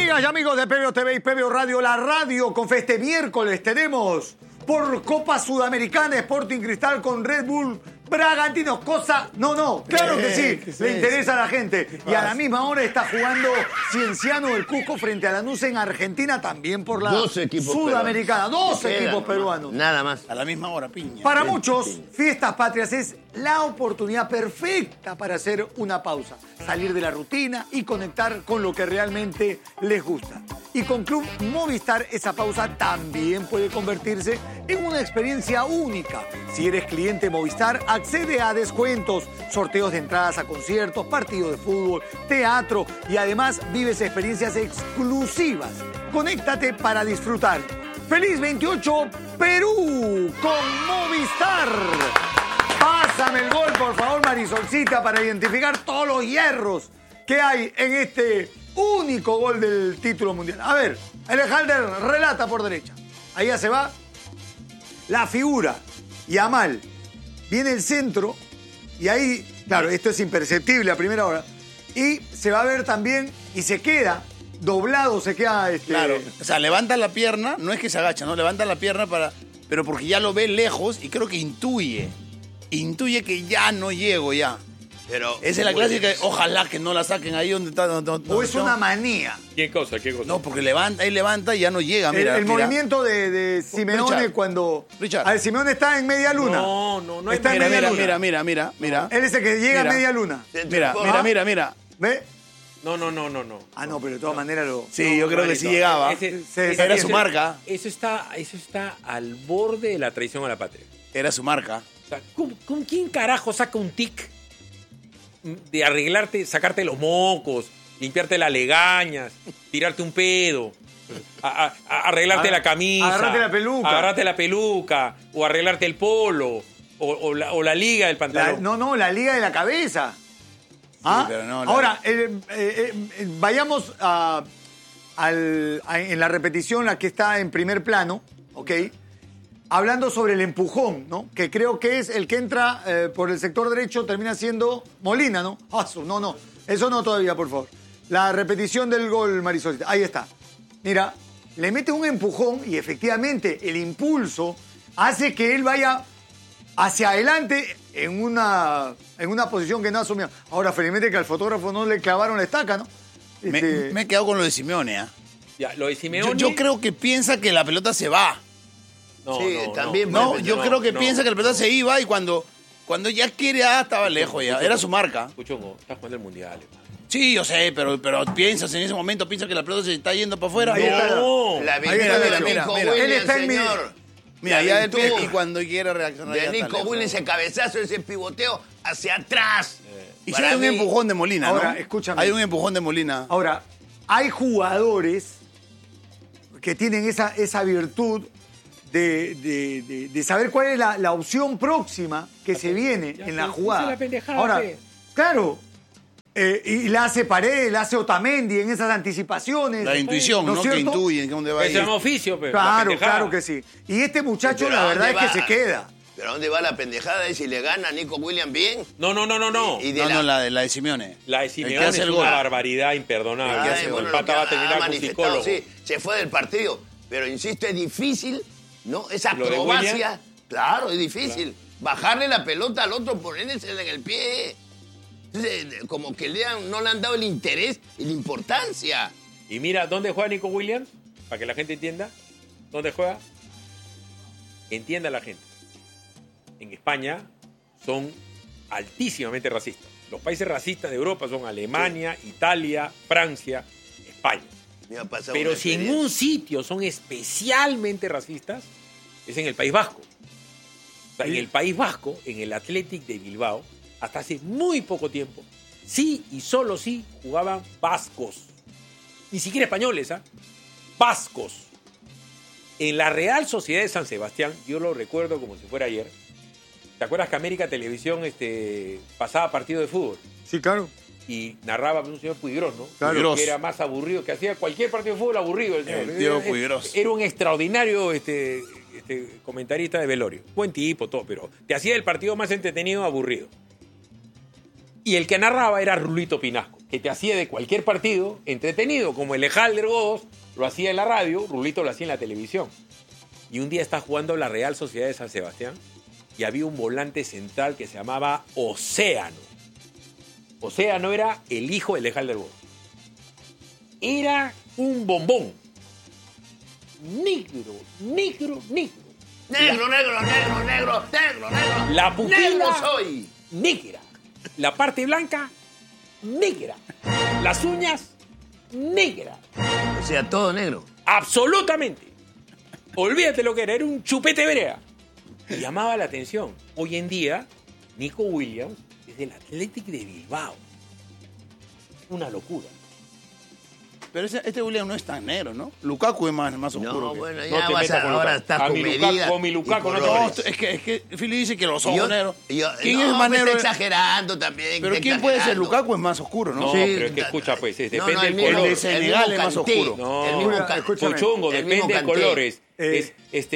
Amigas y amigos de PBO TV y PBO Radio, la radio con fe este miércoles tenemos por Copa Sudamericana Sporting Cristal con Red Bull Bragantino. Claro que sí, le interesa a la gente. Y a la misma hora está jugando Cienciano del Cusco frente a Lanús en Argentina, también por la Sudamericana. Dos equipos peruanos. Nada más. A la misma hora, piña. Para muchos, Fiestas Patrias es la oportunidad perfecta para hacer una pausa, salir de la rutina y conectar con lo que realmente les gusta. Y con Club Movistar esa pausa también puede convertirse en una experiencia única. Si eres cliente Movistar, accede a descuentos, sorteos de entradas a conciertos, partidos de fútbol, teatro y además vives experiencias exclusivas. Conéctate para disfrutar. ¡Feliz 28 Perú con Movistar! Pásame el gol, por favor, Marisolcita, para identificar todos los hierros que hay en este único gol del título mundial. A ver, Alejandro relata por derecha. Ahí ya se va la figura. Yamal. Viene el centro y ahí, claro, esto es imperceptible a primera hora. Y se va a ver también y se queda doblado, se queda... Claro, o sea, levanta la pierna, no es que se agacha, ¿no? Levanta la pierna pero porque ya lo ve lejos y creo que intuye que ya no llego ya. Pero esa es la clásica, ojalá que no la saquen ahí donde está. O es una manía. ¿Qué cosa? No, porque levanta y ya no llega, mira. El movimiento de Simeone Richard, cuando... Richard. A ver, Simeone está en media luna. No está en media luna. Mira. Él es el que llega a media luna. Mira. ¿Ve? No. Ah, no, pero de todas maneras lo... Sí, yo creo que sí llegaba. Era su marca. Eso está al borde de la traición a la patria. Era su marca. O sea, ¿con quién carajo saca un tic de arreglarte, sacarte los mocos, limpiarte las legañas, tirarte un pedo, arreglarte la camisa, agarrarte la peluca, o arreglarte el polo, o la liga del pantalón? La liga de la cabeza. Sí, pero no, ahora, vayamos en la repetición, la que está en primer plano, ¿ok? Hablando sobre el empujón, ¿no? Que creo que es el que entra por el sector derecho, termina siendo Molina, ¿no? No. Eso no todavía, por favor. La repetición del gol, Marisol. Ahí está. Mira, le mete un empujón y efectivamente el impulso hace que él vaya hacia adelante en una posición que no asumió. Ahora, felizmente que al fotógrafo no le clavaron la estaca, ¿no? Me he quedado con lo de Simeone, ¿eh? Ya, lo de Simeone... Yo creo que piensa que la pelota se va. También. Yo creo que piensa que la pelota se iba y cuando ya quiere, estaba lejos ya. Era su marca. Puchongo, estás jugando el mundial, hermano. Sí, yo sé, pero piensas en ese momento, piensas que la pelota se está yendo para afuera. No. La Mira. Él está en señor. Mira, ya del pie y cuando quiere reaccionar. De Nico Williams, ese cabezazo, ese pivoteo hacia atrás. Y si hay un empujón de Molina, ahora, ¿no? escúchame. Hay un empujón de Molina. Ahora, hay jugadores que tienen esa virtud de saber cuál es la opción próxima que se viene en la jugada. Ahora, claro, y la hace Paredes, la hace Otamendi en esas anticipaciones. La intuición, ¿no? Que intuyen que dónde va a ir. Es un oficio, pero Claro que sí. Y este muchacho, Pero la ¿a verdad dónde es que va? se queda. ¿Pero a dónde va la pendejada? ¿Y si le gana a Nico Williams bien? No. La de Simeone. La de El que Simeone hace es el una gol. barbaridad imperdonable. Ay, El bueno, Pata va a terminar con un manifestado, psicólogo. sí, se fue del partido. Pero insisto, es difícil, ¿no? Esa ¿Lo de acrobacia. William? Claro, es difícil. Bajarle la pelota al otro, ponérsela en el pie. Entonces, como que no le han dado el interés y la importancia. Y mira, ¿dónde juega Nico Williams? Para que la gente entienda. ¿Dónde juega? Entienda la gente. En España son altísimamente racistas. Los países racistas de Europa son Alemania, Italia, Francia, España. Me ha pasado Pero una si en experiencia. un sitio son especialmente racistas, es en el País Vasco. O sea, en el País Vasco, en el Athletic de Bilbao, hasta hace muy poco tiempo, sí y solo sí jugaban vascos. Ni siquiera españoles, ¿ah? Vascos. En la Real Sociedad de San Sebastián, yo lo recuerdo como si fuera ayer. ¿Te acuerdas que América Televisión pasaba partido de fútbol? Sí, claro. Y narraba un señor Puigros, ¿no? Claro. Que era más aburrido, que hacía cualquier partido de fútbol aburrido. El señor. El tío Puigros. Era un extraordinario comentarista de velorio. Buen tipo, todo, pero te hacía el partido más entretenido aburrido. Y el que narraba era Rulito Pinasco. que te hacía de cualquier partido entretenido, como el Ejalder Godos lo hacía en la radio, Rulito lo hacía en la televisión. Y un día está jugando la Real Sociedad de San Sebastián y había un volante central que se llamaba Océano. Océano era el hijo del Ejalder Godos. Era un bombón. Negro. Negro. La pupila Negro soy. negra. La parte blanca, negra. Las uñas, negra. O sea, todo negro. Absolutamente. Olvídate lo que era un chupete brea. Y llamaba la atención. Hoy en día, Nico Williams es del Athletic de Bilbao. Una locura. Pero este William no es tan negro, ¿no? Lukaku es más oscuro. No, que- bueno, No ya te vas metas con ahora Lukaku. está A con mi medida. Lukaku- con mi Lukaku y no te No, colores. es que Philly dice que los ojos Yo- negros. yo- ¿Quién no, es más me negro? está exagerando también. Pero está ¿quién puede ser? exagerando. Lukaku es más oscuro, ¿no? No, Sí, pero es que escucha, pues, depende el del mismo- color. El de Senegal mismo es más Kanté, oscuro. No, el mismo Mira, Kanté. escúchame. Pochongo, El depende mismo de Kanté. colores. Es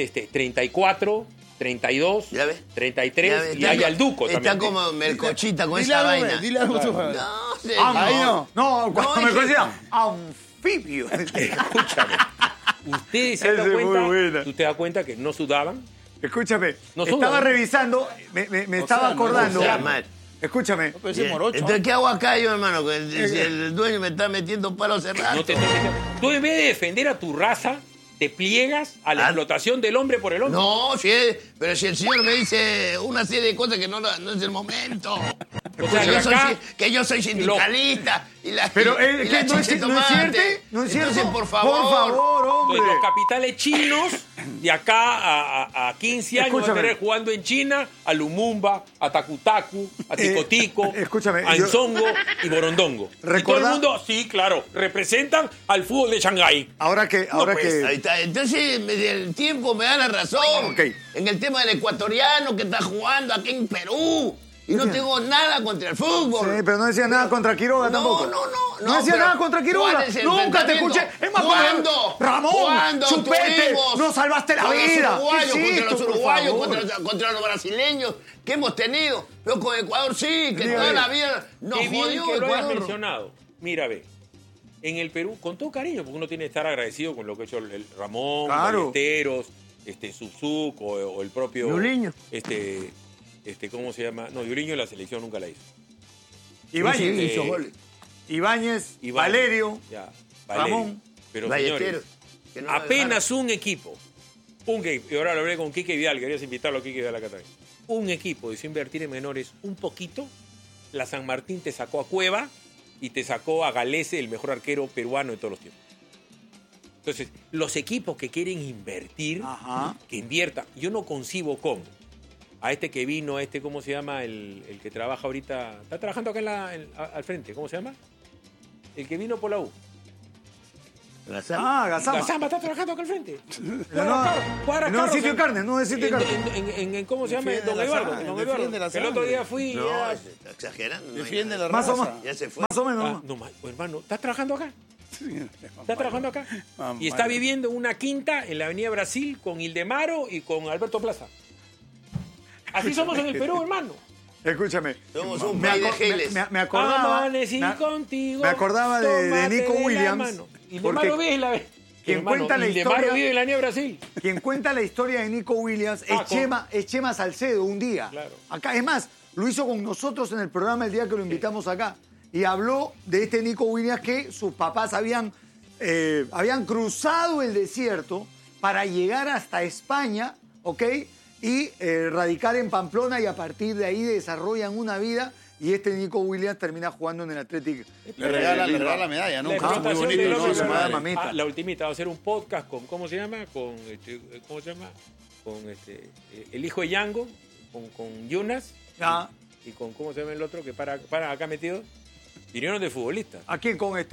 34, 32, ¿Ya ves? 33 Ya ves, y hay al Duco está también. como Melcochita con Dile esa algo, vaina. dile algo tú. No, sí, Ahí no. No, cuando No, me es que- conocía, anfibio. Escúchame. Ustedes se Ese dan es muy cuenta, buena. tú te das cuenta que no sudaban. Escúchame, No estaba suda, ¿no? revisando, me estaba no, acordando. o sea, mal. Escúchame, No, pero ese Bien. morocho. Entonces, ¿qué hago acá yo, hermano? Que si el dueño me está metiendo palo hace rato. No te estoy metiendo. Tú en vez de defender a tu raza, te pliegas a la Ah. explotación del hombre por el hombre. No, pero si el señor me dice una serie de cosas que no es el momento. O sea, que acá- Que yo soy sindicalista. pero y la ¿qué? ¿No es chiche cierto? tomate. ¿No es cierto? Entonces, por Por favor, hombre. Pues los capitales chinos, de acá a 15 años, van a Escúchame. tener jugando en China a Lumumba, a Takutaku, a Ticotico, escúchame, a yo- Enzongo y Borondongo. Y todo Recuerda- el mundo, sí, claro, representan al fútbol de Shanghái. Ahora que, pues, Ahí está. Entonces, el tiempo me da la razón. Ok. En el tema del ecuatoriano que está jugando aquí en Perú. Y no tengo nada contra el fútbol. Sí, pero no decía nada contra Quiroga tampoco. No decía pero nada contra Quiroga. ¿cuál es el Nunca te enfrentamiento? escuché. Es más, ¿Cuándo? Ramón, ¿Cuándo chupete, tuvimos no salvaste la con los vida. uruguayos, ¿Qué es contra los esto, por uruguayos, favor? contra los brasileños que hemos tenido? Pero con Ecuador sí, que Dígame. toda la vida nos Qué bien jodió que lo hayas Ecuador. mencionado. Mira, ve. En el Perú, con todo cariño, porque uno tiene que estar agradecido con lo que ha hecho el Ramón, Claro. Ballesteros, Subzuk o el propio... Yuliño. ¿Cómo se llama? No, Yuliño en la selección nunca la hizo. Ibáñez, Sí, hizo goles. Ibáñez, Iván, Valerio. ya, Valerio. Ramón. Pero Ballesteros, señores, que no lo apenas un equipo, y ahora lo hablé con Quique Vidal, querías invitarlo a Quique Vidal acá también. Un equipo decidió invertir en menores un poquito, la San Martín te sacó a Cueva y te sacó a Galese, el mejor arquero peruano de todos los tiempos. Entonces, los equipos que quieren invertir, Ajá. que inviertan. Yo no concibo cómo. A este que vino, ¿cómo se llama? El que trabaja ahorita, está trabajando acá al frente, ¿cómo se llama? El que vino por la U. Ah, Gazama. Gazama está trabajando acá al frente. No, no sitio de carne, no es sitio de carne. En ¿cómo se llama? Defiende Don la Eduardo. sangre, Don defiende Eduardo. la El otro sangre. día fui y No, era- está exagerando. no hay Defiende nada. la Más o raza. menos. Ya se fue. Más o menos. Ah, no, hermano, ¿estás trabajando acá? Está trabajando acá. Mamá. Y está viviendo en una quinta en la Avenida Brasil con Ildemaro y con Alberto Plaza. Así somos en el Perú, hermano. Escúchame. Somos un Me país de aco- geles. me acordaba. Amanecí me- contigo. me acordaba de tómate Nico de la Williams, mano. porque Ildemaro vive en la... quien Hermano, cuenta la Ildemaro historia- vive en la Avenida Brasil. Quien cuenta la historia de Nico Williams Ah, es Chema Salcedo un día. Claro. Acá, es más, lo hizo con nosotros en el programa el día que lo invitamos acá. Y habló de este Nico Williams que sus papás habían cruzado el desierto para llegar hasta España, ¿ok? Y radicar en Pamplona y a partir de ahí desarrollan una vida. Y este Nico Williams termina jugando en el Athletic. Le regala la medalla, ¿no? La Un caso muy explotación bonito. del ¿no? hombre Su peruano. madre. mamita. La ultimita va a hacer un podcast con, ¿cómo se llama? Con, ¿cómo se llama? Con el hijo de Yango, con Yunas Ah, y con, ¿cómo se llama el otro que para acá metido? Vinieron de futbolistas. ¿a quién? Con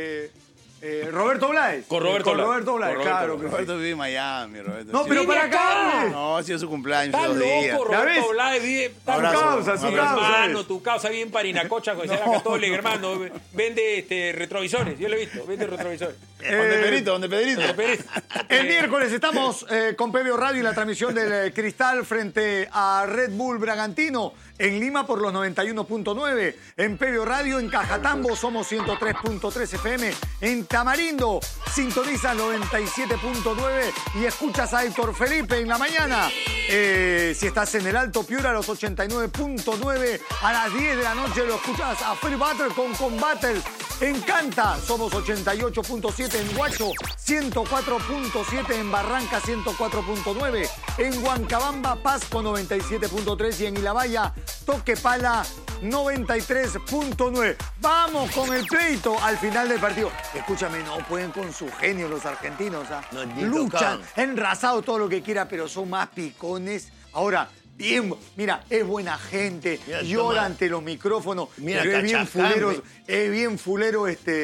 Roberto Blades. Con Roberto Blades. Roberto Blades, Con claro. Roberto Roberto vive en Miami, Roberto. No, Sí. pero ¡Vive para acá. acá! No, ha sido su cumpleaños hace Está 2 días. loco, ¿Ya Roberto ves? Blades vive. Está Abrazo, causa, su abrazo. causa. Hermano, tu causa vive en Parinacocha, con Sierra Católica, hermano. Vende retrovisores, yo lo he visto, vende retrovisores. ¿Dónde Pedrito? El miércoles estamos con PBO Radio y la transmisión del Cristal frente a Red Bull Bragantino. En Lima por los 91.9. En Perio Radio, en Cajatambo somos 103.3 FM. En Tamarindo sintonizas 97.9 y escuchas a Héctor Felipe en la mañana. Si estás en el Alto Piura, los 89.9. A las 10 de la noche lo escuchas a Free Battle con Battle. En Canta somos 88.7, en Huacho 104.7, en Barranca 104.9, en Huancabamba Pasco 97.3 y en Ilabaya Toquepala 93.9. Vamos con el pleito al final del partido. Escúchame, no pueden con su genio los argentinos. No, ni luchan, tocan. enrasado todo lo que quiera, pero son más picones. Ahora, bien, mira, es buena gente, Mira, llora toma. ante los micrófonos, Mira, pero Cachacambe. es bien fulero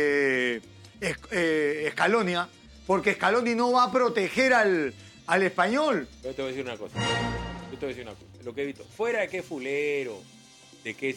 Scalonia, porque Scaloni no va a proteger al español. Yo te voy a decir una cosa. Lo que he visto, fuera de que es fulero, de que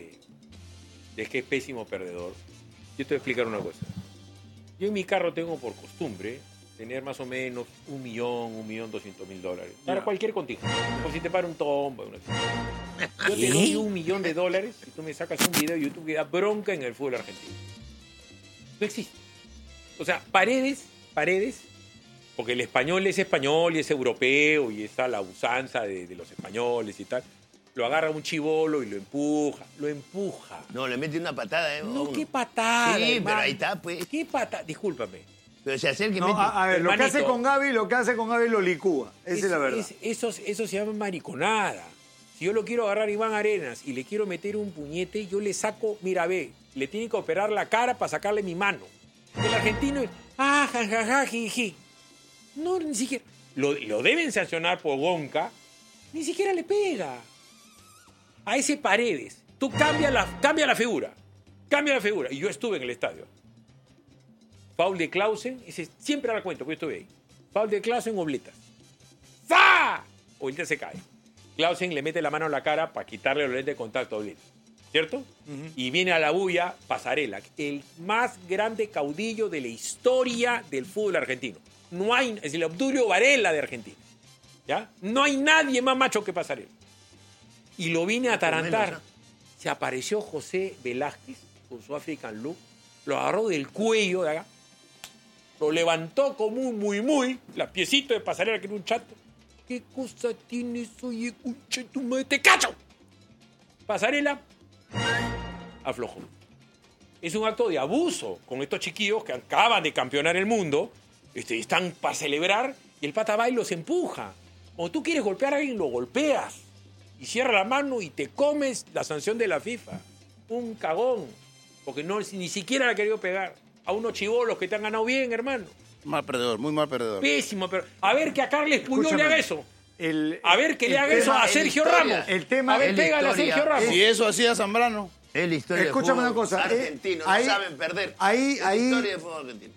es pésimo perdedor, yo te voy a explicar una cosa. Yo en mi carro tengo por costumbre tener más o menos $1.200.000 para cualquier contingencia. Por si te para un tombo. Yo te doy $1.000.000 si tú me sacas un video de YouTube que da bronca en el fútbol argentino. No existe. O sea, Paredes, porque el español es español y es europeo y está la usanza de los españoles y tal, lo agarra un chibolo y lo empuja. No, le mete una patada, ¿eh? No, qué patada. Sí, hermano. pero ahí está, pues. Qué patada. Discúlpame. Pero se acerca y No, mete. a ver, lo que Hermanito. hace con Gaby lo licúa. Esa es la verdad. Eso se llama mariconada. Si yo lo quiero agarrar a Iván Arenas y le quiero meter un puñete, yo le saco, mira, ve, le tiene que operar la cara para sacarle mi mano. El argentino es, jajaja, jiji. No, ni siquiera. Lo deben sancionar por Gonca, ni siquiera le pega. A ese Paredes, tú cambia la figura. Cambia la figura. Y yo estuve en el estadio. Foul de Clausen, ese siempre la cuento, porque yo estuve ahí. Foul de Clausen, Obletas. ¡Fa! Obleta se cae. Clausen le mete la mano a la cara para quitarle los lentes de contacto a Obleta. ¿Cierto? Y viene a la bulla Pasarela, el más grande caudillo de la historia del fútbol argentino. No hay, es el Obdulio Varela de Argentina. ¿Ya? No hay nadie más macho que Pasarela. Y lo vine a atarantar. Se apareció José Velázquez con su African Look, lo agarró del cuello de acá, lo levantó como un muy, la piecita de Pasarela que era un chato. ¿Qué cosa tienes, oye, concha tu madre? ¡Te cacho! Pasarela aflojó. Es un acto de abuso con estos chiquillos que acaban de campeonar el mundo, están para celebrar, y el pata va y los empuja. Cuando tú quieres golpear a alguien, lo golpeas. Y cierra la mano y te comes la sanción de la FIFA. Un cagón. Porque ni siquiera le ha querido pegar. A unos chibolos que te han ganado bien, hermano. Mal perdedor, muy mal perdedor. Pésimo, pero a ver que a Carles Puyol le Escúchame. haga eso. El- A ver que le el haga eso tema- a el Sergio historia. Ramos. El tema- A ver, el pégale a historia. Sergio Ramos. Si eso hacía Zambrano. Es la historia del Escúchame fútbol una cosa. argentino, ahí- no saben perder. ahí- Es la ahí- historia del fútbol argentino.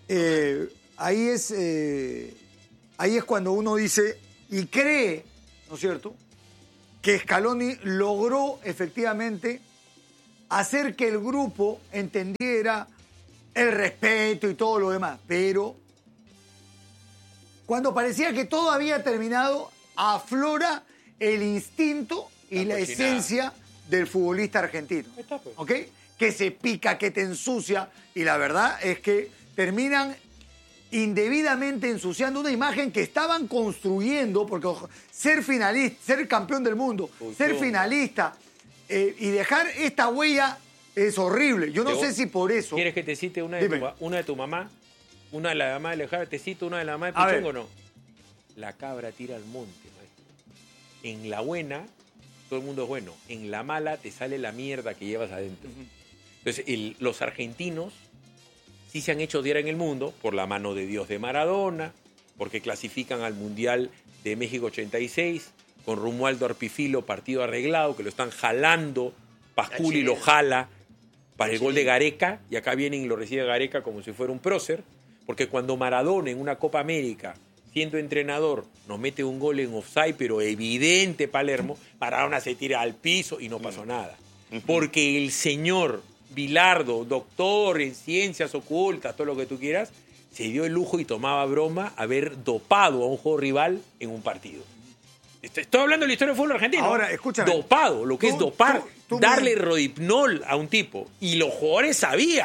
Ahí es cuando uno dice y cree, ¿no es cierto?, que Scaloni logró efectivamente hacer que el grupo entendiera el respeto y todo lo demás. Pero cuando parecía que todo había terminado, aflora el instinto y la cochinada. esencia del futbolista argentino. Ahí está, pues. ¿Ok? Que se pica, que te ensucia. Y la verdad es que terminan indebidamente ensuciando una imagen que estaban construyendo, porque ojo, ser finalista, ser campeón del mundo, Uy, ser no. finalista y dejar esta huella es horrible. Yo no sé si por eso... ¿Quieres que te cite una de Dime. tu mamá? Una de la mamá de Alejandra. ¿Te cito una de la mamá de A ver. Pichongo o no? La cabra tira al monte, maestro. En la buena, todo el mundo es bueno. En la mala te sale la mierda que llevas adentro. Entonces, los argentinos sí se han hecho odiar en el mundo por la mano de Dios de Maradona, porque clasifican al Mundial de México 86, con Romualdo Arpifilo, partido arreglado, que lo están jalando, Pasculi lo jala para el gol de Gareca, y acá vienen y lo recibe Gareca como si fuera un prócer, porque cuando Maradona en una Copa América, siendo entrenador, nos mete un gol en offside, pero evidente Palermo, Maradona se tira al piso y no pasó nada. Porque el señor Bilardo, doctor en ciencias ocultas, todo lo que tú quieras, se dio el lujo y tomaba broma haber dopado a un juego rival en un partido. Estoy hablando de la historia del fútbol argentino. Ahora, escúchame. Dopado, lo que es dopar, tú darle rodipnol a un tipo. Y los jugadores sabían.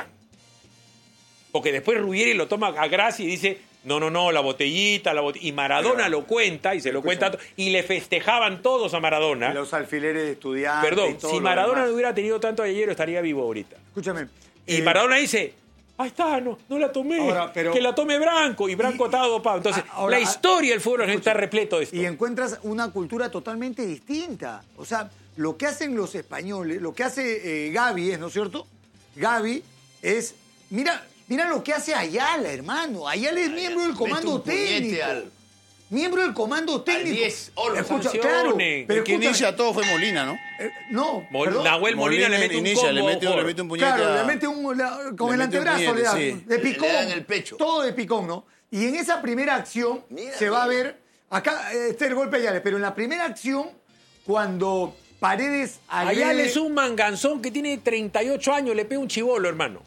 Porque después Ruggeri lo toma a Gracia y dice, no, la botellita. Y Maradona lo cuenta y se lo cuenta. Y le festejaban todos a Maradona. Los alfileres de estudiantes. Perdón, y todo si lo Maradona demás. no hubiera tenido tanto ayer, estaría vivo ahorita. Escúchame. Y Maradona dice, ahí está, no la tomé. Ahora, pero- que la tome Branco. Y Branco estaba dopado. Entonces, Ahora, la historia del fútbol argentino está repleto de esto. Y encuentras una cultura totalmente distinta. O sea, lo que hacen los españoles, lo que hace Gavi, ¿no es cierto? Gavi es... Mira lo que hace Ayala, hermano. Ayala es miembro del comando Mete un puñete técnico. al- Miembro del comando técnico. 10, Olo. Escucha, Sanciones. claro. Pero El que escúchame, inicia todo fue Molina, ¿no? no, perdón. Nahuel Molina le mete un inicia, combo. le mete un puñete Claro, a- le mete con le el mete un antebrazo, puñete, le da, sí. de picón. Le da en el pecho. Todo de picón, ¿no? Y en esa primera acción Mira, se va a mira. ver, acá este es el golpe de Ayala, pero en la primera acción, cuando Paredes Ayala es un manganzón que tiene 38 años, le pega un chivolo, hermano.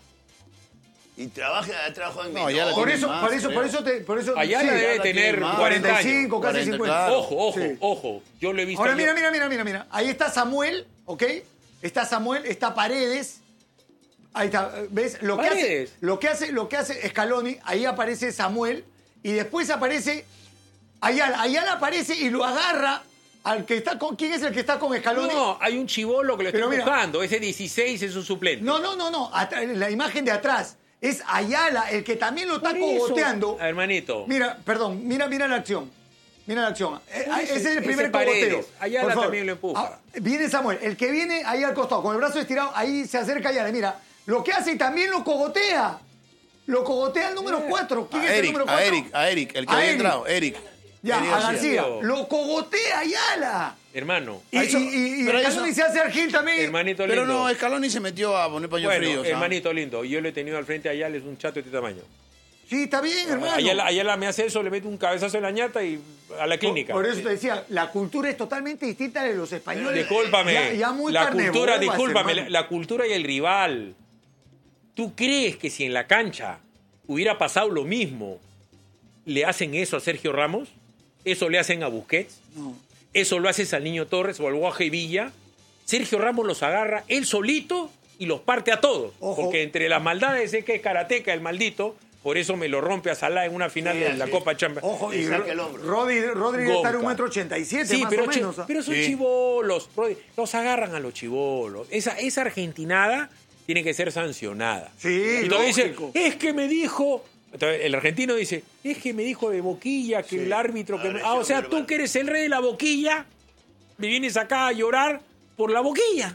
Y ha trabajado en No, Mendoza. ya la Por tiene eso, más, por eso, creo. por eso. Ayala sí, debe Ayala tiene tener más. 40 años. 45, casi 40, 50. claro. Ojo, Sí. ojo. Yo lo he visto. Ahora ayer. mira. Ahí está Samuel, ¿ok? Está Samuel, está Paredes. Ahí está, ¿ves? Lo Paredes. que hace Scaloni, ahí aparece Samuel y después aparece Ayala. Ayala aparece y lo agarra al que está con... ¿Quién es el que está con Scaloni? No, hay un chivolo que lo está Pero mira. empujando. Ese 16 es un suplente. No. La imagen de atrás es Ayala, el que también lo está Por eso, cogoteando. hermanito. Mira la acción. Mira la acción. Ese es el ese primer Paredes. cogoteo. Ayala Por favor. también lo empuja. Ah, viene Samuel. El que viene ahí al costado, con el brazo estirado, ahí se acerca Ayala. Mira, lo que hace y también lo cogotea. Lo cogotea el número 4. ¿Quién es el número 4? A Eric, el que A había Eric. entrado, Eric. Ya, Eric a García. García. Lo cogotea Ayala. Hermano. Y pero ahí Scaloni eso- se hace Argil también. Hermanito Pero lindo. no, Scaloni se metió a poner paños Bueno, fríos. ¿ah? hermanito lindo. Yo lo he tenido al frente a Ayala, es un chato de este tamaño. Sí, está bien, hermano. Ayala me hace eso, le mete un cabezazo en la ñata y a la clínica. Por eso te decía, la cultura es totalmente distinta de los españoles. Discúlpame. Ya muy la carne cultura, bobas, discúlpame, hermano. la cultura y el rival. ¿Tú crees que si en la cancha hubiera pasado lo mismo, le hacen eso a Sergio Ramos? ¿Eso le hacen a Busquets? No. ¿Eso lo haces al Niño Torres o al Guaje Villa? Sergio Ramos los agarra él solito y los parte a todos. Ojo. Porque entre las maldades es que es karateca el maldito, por eso me lo rompe a Salah en una final Sí, de la sí. Copa Champions. Ojo, Le y saca el hombro. Rodri debe estar en Gonca. 1,87 m Sí, más pero, o menos. ¿ah? pero son Sí. chibolos, Rodri. Los agarran a los chibolos. Esa argentinada tiene que ser sancionada. Sí, Y todavía dice, lógico. es que me dijo... Entonces, el argentino dice, es que me dijo de boquilla que el árbitro... Que me-". Ah, o sea, tú que eres el rey de la boquilla, me vienes acá a llorar por la boquilla.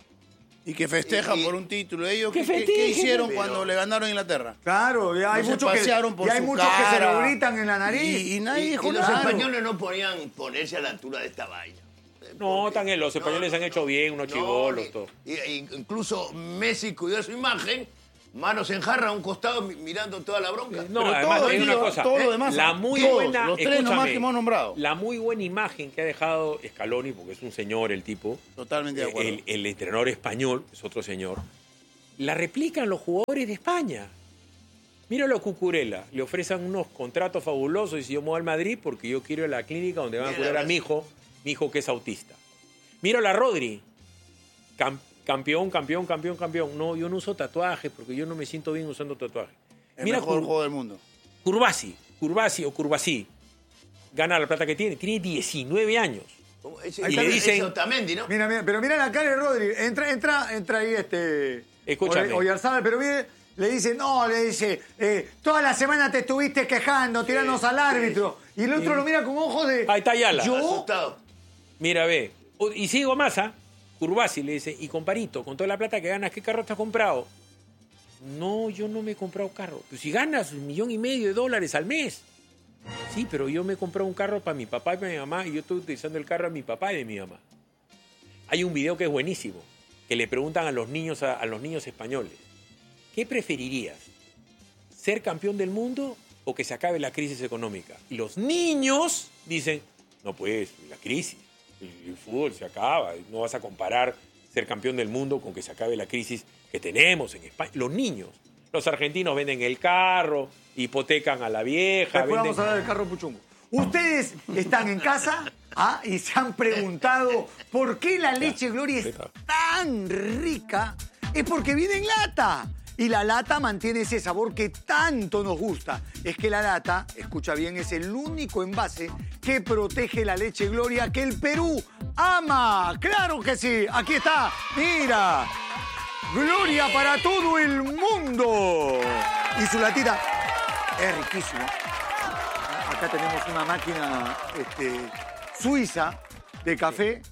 Y que festejan Y- por un título. Ellos, Que ¿qué festejen, hicieron pero- cuando le ganaron a Inglaterra? Claro, ya hay No se muchos que, pasearon por ya hay su muchos que se cara. lo gritan en la nariz. Y nadie Y dijo los nada. españoles no podían ponerse a la altura de esta vaina. No, Porque- también los españoles han hecho bien, unos chibolos, todo. Incluso Messi cuidó su imagen, manos en jarra a un costado mirando toda la bronca. No, Pero además todo, hay una tío, cosa. todo lo demás, la muy todos, buena, los tres nomás escúchame, que hemos nombrado. La muy buena imagen que ha dejado Scaloni, porque es un señor el tipo, Totalmente de acuerdo. el entrenador español, es otro señor, la replican los jugadores de España. Míralo a Cucurella, le ofrecen unos contratos fabulosos y dice, yo me voy al Madrid porque yo quiero ir a la clínica donde van a Mira, curar a mi hijo que es autista. Míralo a Rodri, campeón. No, yo no uso tatuajes porque yo no me siento bien usando tatuajes. El Mira mejor juego del mundo. Curvasi o Curvasí, gana la plata que tiene 19 años. Como ese- Y le dicen- ese Otamendi, ¿no? Mira, pero mira la cara de Rodri. Entra ahí Escúchame. Oyarzabal, pero mire, le dice, toda la semana te estuviste quejando, tiranos al árbitro. Y el otro lo mira con ojos de... Ahí está Ayala. ¿Yo? Asustado. Mira, ve. Y sigo más, ¿ah? Curvasi le dice, y comparito, con toda la plata que ganas, ¿qué carro te has comprado? No, yo no me he comprado carro. Pues si ganas $1,5 millones al mes. Sí, pero yo me he comprado un carro para mi papá y para mi mamá y yo estoy utilizando el carro de mi papá y de mi mamá. Hay un video que es buenísimo, que le preguntan a los niños españoles, ¿qué preferirías? ¿Ser campeón del mundo o que se acabe la crisis económica? Y los niños dicen, no pues, la crisis, el fútbol se acaba, no vas a comparar ser campeón del mundo con que se acabe la crisis que tenemos en España. Los niños, los argentinos venden el carro, hipotecan a la vieja, Después vamos a venden... hablar del carro Puchungo. Ustedes están en casa y se han preguntado por qué la leche Gloria es tan rica. Es porque viene en lata. Y la lata mantiene ese sabor que tanto nos gusta. Es que la lata, escucha bien, es el único envase que protege la leche Gloria que el Perú ama. ¡Claro que sí! Aquí está. Mira. Gloria para todo el mundo. Y su latita es riquísima. Acá tenemos una máquina suiza de café.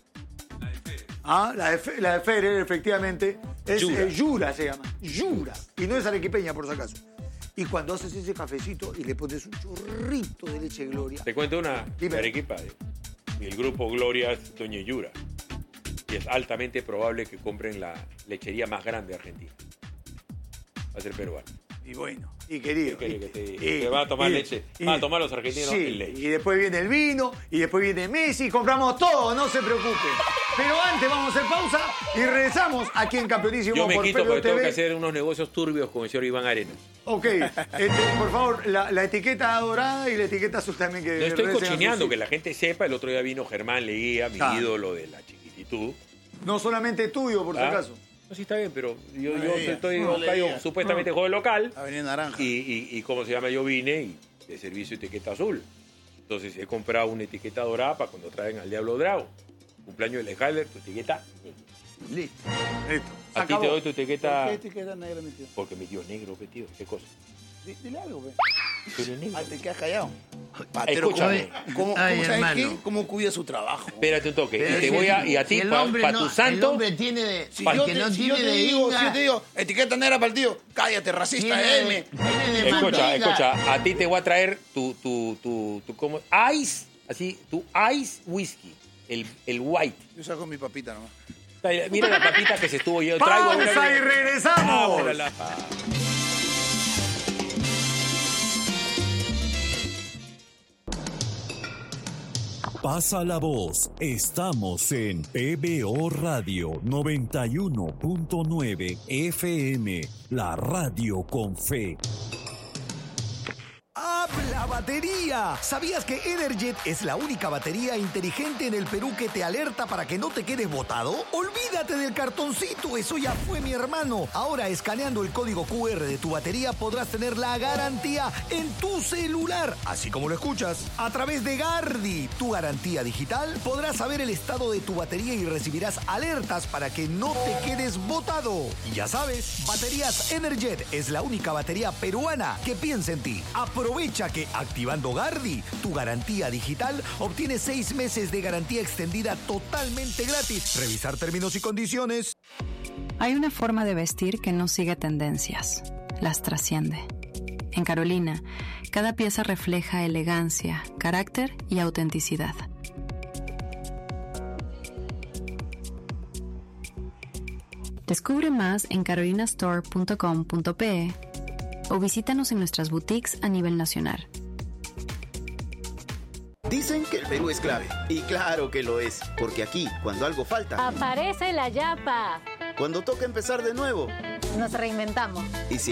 La de Federer, efectivamente. Es Yura se llama. Yura. Y no es arequipeña, por si acaso. Y cuando haces ese cafecito y le pones un chorrito de leche Gloria. Te cuento una Dime. de Arequipa. El grupo Gloria es Doña Yura. Y es altamente probable que compren la lechería más grande de Argentina. Va a ser peruano. Y bueno, y querido. Que va a tomar leche. Van a tomar los argentinos en leche. Y después viene el vino, y después viene Messi, compramos todo, no se preocupen. Pero antes vamos a hacer pausa y regresamos aquí en Campeonísimo. Yo me por quito PBO porque tengo TV. que hacer unos negocios turbios con el señor Iván Arenas. Ok, por favor, la etiqueta dorada y la etiqueta azul también que... No estoy regresen a cochineando, su que la gente sepa. El otro día vino Germán Leguía, mi ídolo de la chiquititud. No solamente tuyo, por si acaso. No, sí está bien, pero yo Leguía. supuestamente juego local. Avenida Naranja. Y ¿cómo se llama? Yo vine y de servicio etiqueta azul. Entonces he comprado una etiqueta dorada para cuando traen al Diablo Drago. Cumpleaños de Heiler, tu etiqueta. Listo. A ti te doy tu etiqueta. ¿Por qué etiqueta negra, mi tío? Porque mi tío es negro, ¿qué tío? ¿Qué cosa? Dile algo, pe. Tú eres negro. Te quedas callado. Escúchame. ¿Sabes qué? ¿Cómo cuida su trabajo? Espérate un toque. Pero Y te si voy a ti, el hombre para no- tu santo. El hombre tiene de... Si para yo que te, no si yo tiene te de digo, Inga, si yo te digo, etiqueta negra para el tío, cállate, racista, tiene de manteca. Escucha, a ti te voy a traer tu ¿cómo? Ice, así, tu Ice Whisky, el white. Yo saco mi papita nomás. Mira la papita que se estuvo yo traigo. ¡Pausa y regresamos! Pasa la voz, estamos en PBO Radio 91.9 FM, la radio con fe. ¡Habla batería! ¿Sabías que Energet es la única batería inteligente en el Perú que te alerta para que no te quedes botado? Olvídate del cartoncito, eso ya fue, mi hermano. Ahora, escaneando el código QR de tu batería podrás tener la garantía en tu celular, así como lo escuchas. A través de Gardi, tu garantía digital, podrás saber el estado de tu batería y recibirás alertas para que no te quedes botado. Y ya sabes, Baterías Energet es la única batería peruana que piensa en ti. Aprovecha que activando Gardi, tu garantía digital, obtienes 6 meses de garantía extendida totalmente gratis. Revisar términos y condiciones. Hay una forma de vestir que no sigue tendencias, las trasciende. En Carolina, cada pieza refleja elegancia, carácter y autenticidad. Descubre más en carolinastore.com.pe o visítanos en nuestras boutiques a nivel nacional. Dicen que el Perú es clave. Y claro que lo es. Porque aquí, cuando algo falta, Aparece la yapa. cuando toca empezar de nuevo, Nos reinventamos. y si